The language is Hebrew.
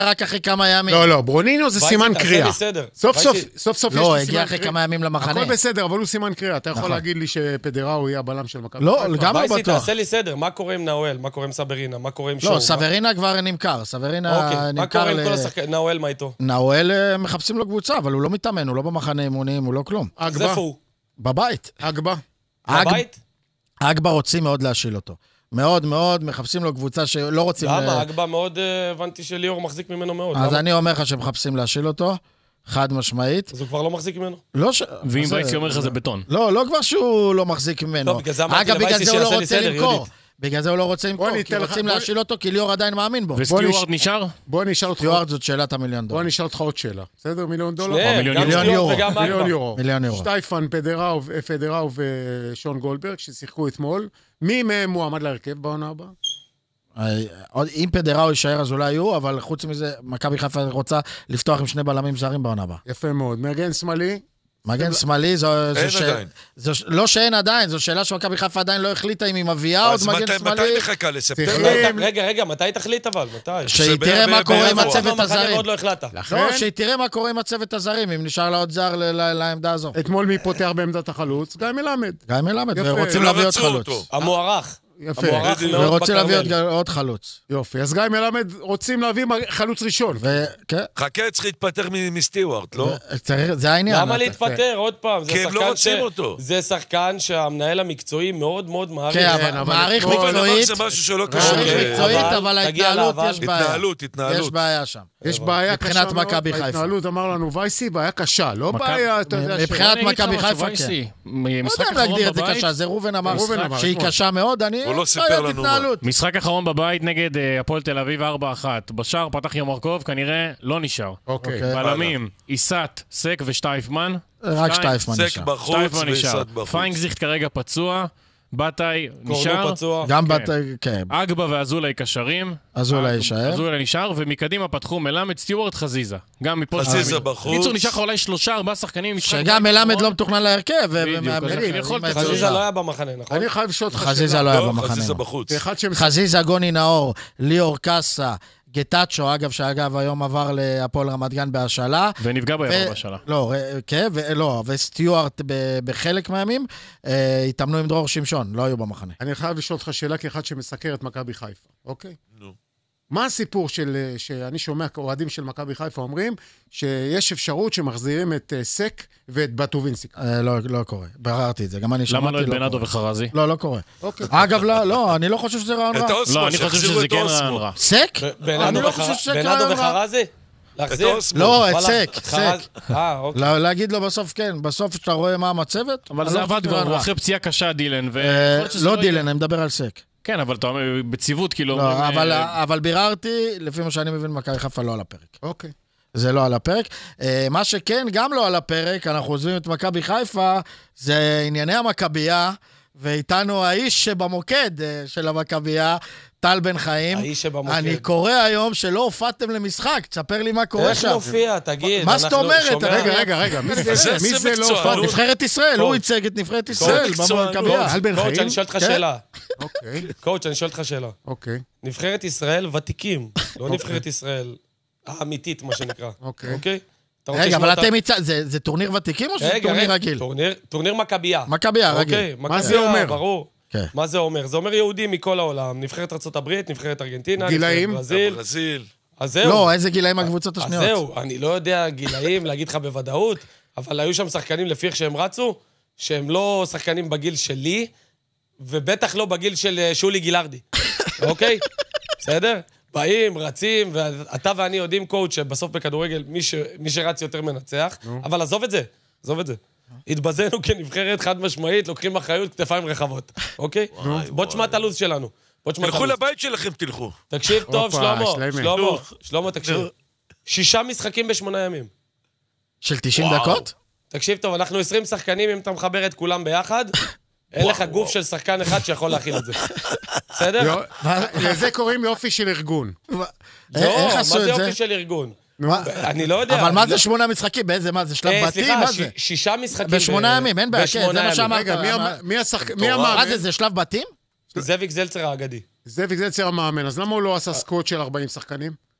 רק אחרי כמה ימים. לא, ברוניניו זה סימן קריאה. סוף סוף לא, הגיע אחרי כמה ימים למחנה. הכל בסדר, אבל הוא סימן קריאה. אתה יכול להגיד לי שפדראו יהיה הבלם של מכבי? לא, גם לא בטוח. תעשה לי סדר, מה קורה עם נאואל? מה קורה עם סברינה? מה קורה עם שואו? לא, סברינה כבר נמכר. סברינה מה קורה עם כל השחקנים? נאואל, מה איתו? נאואל מחפשים לו קבוצה, אבל הוא לא מתאמן, הוא לא במחנה אימונים, הוא לא כלום. אז איפה הוא? בבית. אגבה. בבית? אגבה רוצים מאוד להשיל אותו. מאוד מאוד, מחפשים לו קבוצה שלא רוצים... למה? אגבה מאוד, הבנתי שליאור מחזיק ממנו מאוד. אז אני אומר לך שמחפשים להשיל אותו, חד משמעית. אז הוא כבר לא מחזיק ממנו? ואם וייסי אומר לך זה בטון. לא כבר שהוא לא מחזיק ממנו. אגב, בגלל זה הוא לא רוצה למכור. בגלל זה הוא לא רוצה למכור, כי רוצים להשיל אותו, כי ליאור עדיין מאמין בו. וסטיוארד נשאר? בוא נשאל אותך... סטיוארד זאת שאלת $1 מיליון. בוא נשאל אותך עוד שאלה. בסדר? $1 מיליון? $1,000,000. מיליון יורו. שטייפן, פדראו ושון גולדברג, ששיחקו אתמול. מי מהם מועמד להרכב בעונה הבאה? אם פדראו יישאר אז אולי יהיו, אבל חוץ מזה, מכבי חיפה רוצה לפתוח עם 2 בלמים זרים בעונה הבאה. יפה מאוד. מגן שמאלי? מגן שמאלי לא שאין עדיין, זו שאלה שמכבי חיפה עדיין לא החליטה אם היא מביאה עוד מגן שמאלי. מתי מחכה לספטמבר? רגע, מתי תחליט אבל? מתי? שהיא תראה מה קורה עם הצוות הזרים. עוד לא החלטת. לא, שהיא תראה מה קורה עם הצוות הזרים, אם נשאר לה עוד זר לעמדה הזו. אתמול מי פותח בעמדת החלוץ? גיא מלמד. גיא מלמד, ורוצים להביא עוד חלוץ. המוערך. יפה. ורוצים להביא עוד חלוץ. יופי, אז גיא מלמד רוצים להביא חלוץ ראשון. חכה, צריך להתפטר מסטיוארד, לא? זה העניין. למה להתפטר? עוד פעם. כי הם לא רוצים אותו. זה שחקן שהמנהל המקצועי מאוד מאוד מעריך. כן, אבל מעריך מקצועית. זה משהו שלא קשור. מעריך מקצועית, אבל ההתנהלות יש בעיה. התנהלות. יש בעיה שם. יש בעיה קשה מאוד. מבחינת מכבי חיפה. ההתנהלות אמר לנו וייסי, בעיה קשה, לא בעיה, אתה יודע. מבחינת מכבי חיפה, כן. לא יודע להגדיר את זה קשה, זה רובן אמר שהיא קשה מאוד, אני... הוא לא סיפר לנו. משחק אחרון בבית נגד הפועל תל אביב 4-1. בשער פתח יומרקוב, כנראה לא נשאר. בלמים, איסת, סק ושטייפמן. רק שטייפמן נשאר. סק בחוץ ואיסת בחוץ. פיינגזיכט כרגע פצוע. בטאי נשאר. גם בטאי, כן. אגבה ואזולאי קשרים. אזולאי יישאר. אזולאי נשאר, ומקדימה פתחו מלמד, סטיוארד, חזיזה. גם מפה חזיזה בחוץ. קיצור נשאר אולי 3-4 שחקנים. שגם מלמד לא מתוכנן להרכב. חזיזה לא היה במחנה, נכון? אני חייב לשאול אותך חזיזה לא היה במחנה. חזיזה בחוץ. חזיזה, גוני נאור, ליאור קאסה, גטאצ'ו, אגב, שאגב היום עבר להפועל רמת גן בהשאלה. ונפגע ביום בהשאלה. לא, כן, וסטיוארט בחלק מהימים, התאמנו עם דרור שמשון, לא היו במחנה. אני חייב לשאול אותך שאלה כאחד שמסקר את מכבי חיפה, אוקיי? מה הסיפור שאני שומע כאוהדים של מכבי חיפה אומרים, שיש אפשרות שמחזירים את סק ואת בטובינסק? לא קורה, בררתי את זה, גם אני שמעתי. למה לא את בנאדו וחרזי? לא קורה. אגב, לא, אני לא חושב שזה רעיון רע. לא, אני חושב שזה כן רעיון רע. סק? אני לא חושב שזה רעיון רע. בנאדו וחרזי? להחזיר? לא, את סק. אוקיי. להגיד לו בסוף כן, בסוף שאתה רואה מה המצבת. אבל זה עבד כבר, אחרי פציעה קשה דילן. לא דילן, אני מדבר על סק. כן, אבל אתה אומר, בציוות כאילו... לא, אבל ביררתי, לפי מה שאני מבין, מכבי חיפה לא על הפרק. אוקיי. זה לא על הפרק. מה שכן, גם לא על הפרק, אנחנו עוזבים את מכבי חיפה, זה ענייני המכבייה, ואיתנו האיש שבמוקד של המכבייה, טל בן חיים. האיש שבמוקד. אני קורא היום שלא הופעתם למשחק, תספר לי מה קורה שם. איך מופיע, תגיד. מה זאת אומרת? רגע, מי זה לא הופעת? נבחרת ישראל, הוא ייצג את נבחרת ישראל במכבייה. טל בן חיים? קואוץ', אני שואל אותך שאלה. אוקיי. קואוץ', אני שואל אותך שאלה. אוקיי. נבחרת ישראל ותיקים, לא נבחרת ישראל האמיתית, מה שנקרא. אוקיי. רגע, אבל אתם זה טורניר ותיקים או שזה טורניר רגיל? טורניר מכבייה. מכבייה, רגיל. מה זה אומר? ברור. מה זה אומר? זה אומר יהודים מכל העולם. נבחרת ארצות הברית, נבחרת ארגנטינה, גילאים? נבחרת ברזיל. אז זהו. לא, איזה גילאים הקבוצות השניות? אז זהו, אני לא יודע גילאים, להגיד לך בוודאות, אבל היו שם שחקנים לפי איך שהם רצו, שהם לא שחקנים בגיל שלי, ובטח לא בגיל של שולי גילארדי. אוקיי? בסדר? באים, רצים, ואתה ואני יודעים קואוץ' שבסוף בכדורגל מי שרץ יותר מנצח, אבל עזוב את זה, עזוב את זה. התבזנו כנבחרת חד משמעית, לוקחים אחריות כתפיים רחבות, אוקיי? בוא תשמע את הלו"ז שלנו. תלכו לבית שלכם, תלכו. תקשיב טוב, שלמה, תקשיב. 6 משחקים ב8 ימים. של 90 דקות? תקשיב טוב, אנחנו 20 שחקנים, אם אתה מחבר את כולם ביחד, אין לך גוף של שחקן אחד שיכול להכיל את זה. בסדר? לזה קוראים יופי של ארגון. לא, מה זה יופי של ארגון? אני לא יודע. אבל מה זה 8 משחקים? באיזה, מה זה? שלב בתים? מה זה? 6 משחקים. ב8 ימים, אין בעיה, זה מה שאמרת. מי המאמן? מה זה שלב בתים? זאביק זלצר האגדי. זאביק זלצר המאמן, אז למה הוא לא עשה סקוט של 40 שחקנים?